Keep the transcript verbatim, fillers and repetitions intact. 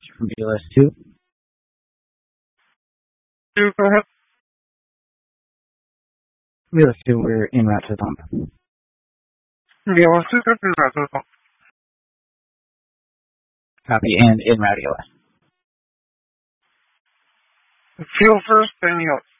from B L S two. Two, go ahead. B L S two, we're in route to the pump. B L S two, good, en route to the pump. Copy, and in route E L S. Fuel first, anything else?